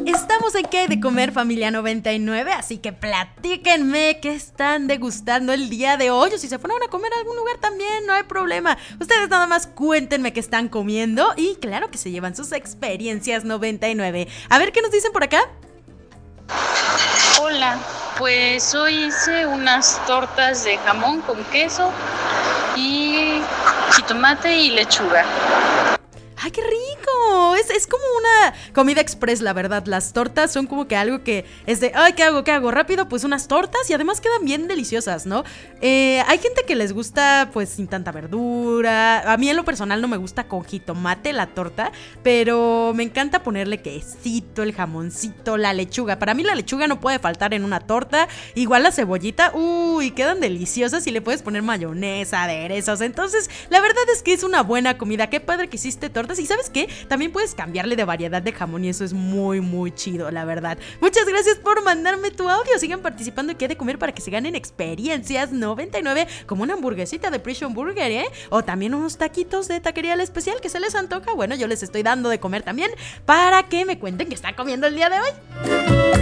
Estamos en ¿Qué hay de comer, familia 99? Así que platíquenme qué están degustando el día de hoy. O si se fueron a comer a algún lugar también, no hay problema. Ustedes nada más cuéntenme qué están comiendo. Y claro que se llevan sus experiencias 99. A ver qué nos dicen por acá. Hola, pues hoy hice unas tortas de jamón con queso y jitomate y lechuga. ¡Ay, qué rico! Es como una comida express, la verdad. Las tortas son como que algo que es de, ay, ¿qué hago? ¿Qué hago? Rápido, pues unas tortas y además quedan bien deliciosas, ¿no? Hay gente que les gusta pues sin tanta verdura. A mí en lo personal no me gusta con jitomate la torta, pero me encanta ponerle quesito, el jamoncito, la lechuga. Para mí la lechuga no puede faltar en una torta. Igual la cebollita, uy, quedan deliciosas y le puedes poner mayonesa, aderezos. Entonces, la verdad es que es una buena comida. Qué padre que hiciste tortas. Y ¿sabes qué? También puedes cambiarle de variedad de jamón y eso es muy, muy chido, la verdad. Muchas gracias por mandarme tu audio. Sigan participando en ¿Qué hay de comer? Para que se ganen experiencias 99, como una hamburguesita de Prison Burger, ¿eh? O también unos taquitos de taquería al especial que se les antoja. Bueno, yo les estoy dando de comer también para que me cuenten qué están comiendo el día de hoy.